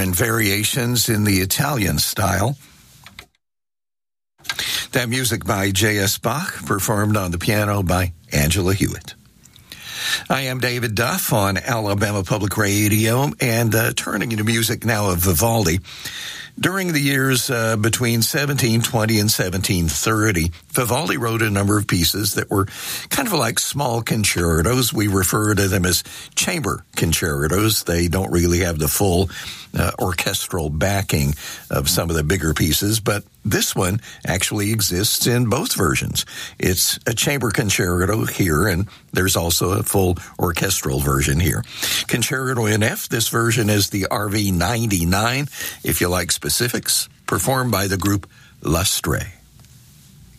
and variations in the Italian style. That music by J.S. Bach, performed on the piano by Angela Hewitt. I am David Duff on Alabama Public Radio, and turning into music now of Vivaldi. During the years between 1720 and 1730, Vivaldi wrote a number of pieces that were kind of like small concertos. We refer to them as chamber concertos. They don't really have the full orchestral backing of some of the bigger pieces, but this one actually exists in both versions. It's a chamber concerto here, and there's also a full orchestral version here. Concerto in F, this version is the RV 99, if you like specifics, performed by the group Lustre.